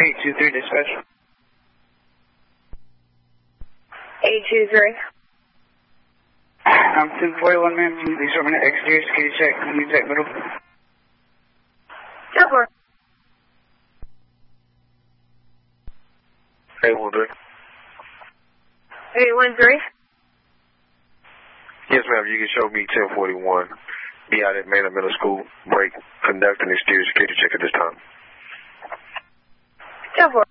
823 dispatch. 823. I'm 241, ma'am. Please show me the exterior security check. Can you check middle? Go for it. 813. 813. Yes, ma'am. You can show me 1041. Be out at Mena Middle School. Break. Conduct an exterior security check at this time. Go for it.